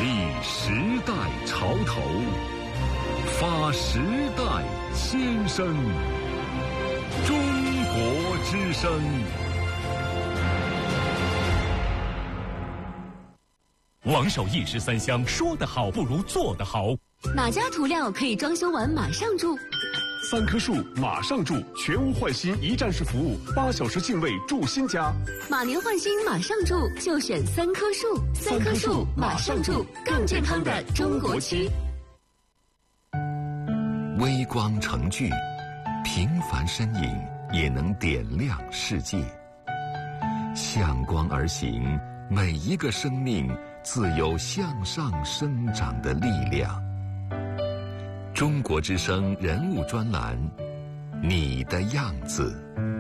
立时代潮头，发时代先声。中国之声。 王守义十三香，说得好不如做得好。 哪家涂料可以装修完马上住 ？3棵树马上住，全屋换新一站式服务，8小时净位住新家。 马年换新马上住，就选3棵树。3棵树马上住，更健康的中国区。 微光成炬，平凡身影也能点亮世界。向光而行，每一个生命自有向上生长的力量。中国之声人物专栏，你的样子。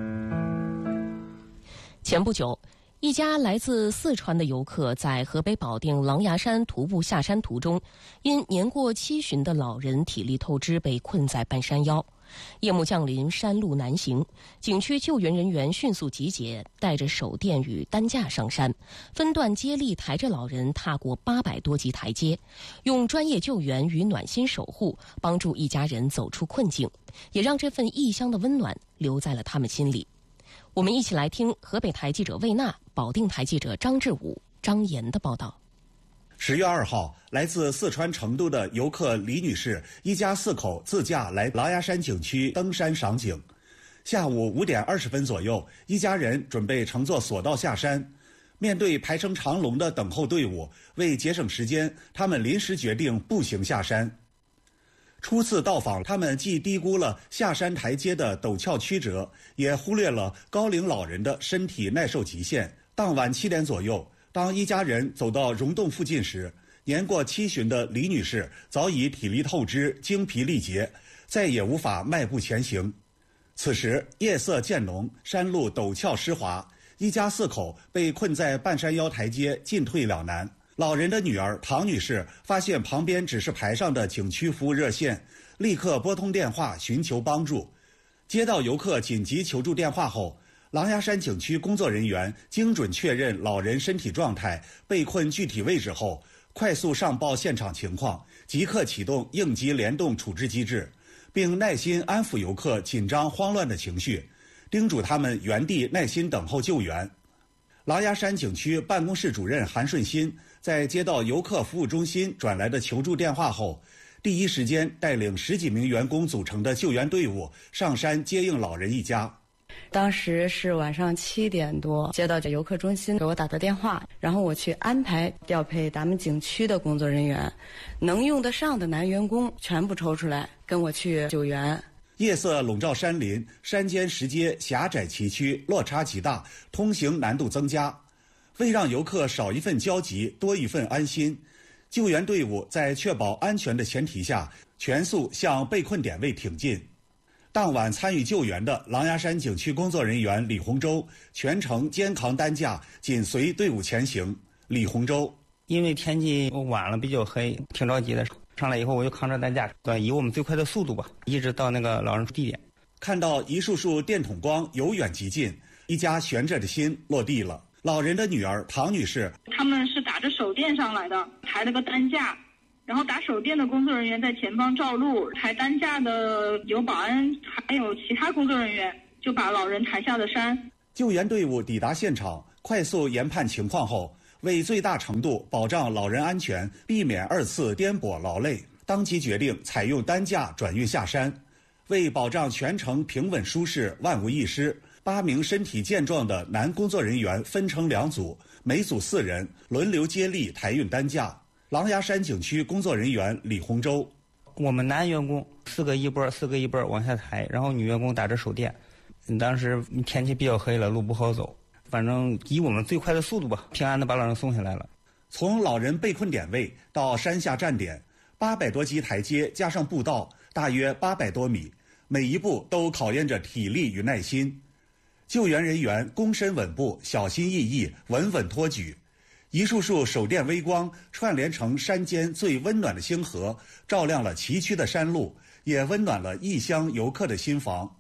前不久，一家来自四川的游客在河北保定狼牙山徒步下山途中，因年过70旬的老人体力透支被困在半山腰。夜幕降临，山路难行，景区救援人员迅速集结，带着手电与担架上山，分段接力抬着老人踏过800多级台阶，用专业救援与暖心守护帮助一家人走出困境，也让这份异乡的温暖留在了他们心里。我们一起来听河北台记者魏娜、保定台记者张志武、张岩的报道。 10月2号，来自四川成都的游客李女士一家4口自驾来狼牙山景区登山赏景。下午5点20分左右，一家人准备乘坐索道下山。面对排成长龙的等候队伍，为节省时间，他们临时决定步行下山。初次到访，他们既低估了下山台阶的陡峭曲折，也忽略了高龄老人的身体耐受极限。当晚7点左右，当一家人走到溶洞附近时，年过70旬的李女士早已体力透支、精疲力竭，再也无法迈步前行。此时夜色渐浓，山路陡峭湿滑，一家4口被困在半山腰台阶，进退两难。老人的女儿唐女士发现旁边指示牌上的景区服务热线，立刻拨通电话寻求帮助。接到游客紧急求助电话后，狼牙山景区工作人员精准确认老人身体状态、被困具体位置后，快速上报现场情况，即刻启动应急联动处置机制，并耐心安抚游客紧张慌乱的情绪，叮嘱他们原地耐心等候救援。狼牙山景区办公室主任韩顺新在接到游客服务中心转来的求助电话后，第一时间带领10几名员工组成的救援队伍上山接应老人一家。 当时是晚上7点多，接到这游客中心给我打的电话，然后我去安排调配咱们景区的工作人员，能用得上的男员工全部抽出来跟我去救援。 夜色笼罩山林，山间石阶狭窄崎岖，落差极大，通行难度增加。为让游客少一份焦急，多一份安心，救援队伍在确保安全的前提下，全速向被困点位挺进。当晚参与救援的狼牙山景区工作人员李洪洲全程肩扛担架，紧随队伍前行。李洪洲： 因为天气晚了，比较黑，挺着急的。上来以后，我就扛着担架，以我们最快的速度吧，一直到那个老人地点。 看到一束束电筒光由远及近，一家悬着的心落地了。老人的女儿唐女士： 他们是打着手电上来的，抬了个担架，然后打手电的工作人员在前方照路，抬担架的有保安，还有其他工作人员，就把老人抬下了山。 救援队伍抵达现场，快速研判情况后，为最大程度保障老人安全，避免2次颠簸劳累，当即决定采用担架转运下山。为保障全程平稳舒适、万无一失，8名身体健壮的男工作人员分成2组，每组4人，轮流接力抬运担架。狼牙山景区工作人员李洪洲： 我们男员工4个一波，4个一波往下抬，然后女员工打着手电。当时天气比较黑了，路不好走，反正以我们最快的速度吧，平安的把老人送下来了。 从老人被困点位到山下站点，800多级台阶加上步道，大约800多米，每一步都考验着体力与耐心。救援人员躬身稳步，小心翼翼，稳稳托举。一束束手电微光串联成山间最温暖的星河，照亮了崎岖的山路，也温暖了异乡游客的心房。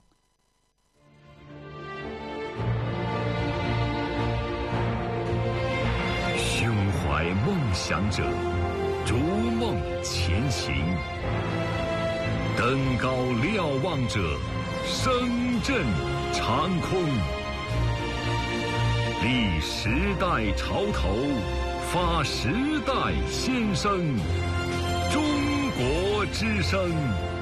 胸怀梦想者， 逐梦前行。登高瞭望者，声震长空。立时代潮头，发时代先声。中国之声。